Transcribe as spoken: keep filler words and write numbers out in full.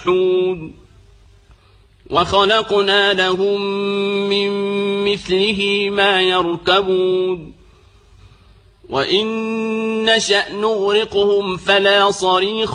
وخلقنا لهم من مثله ما يركبون وإن نشأ نغرقهم فلا صريخ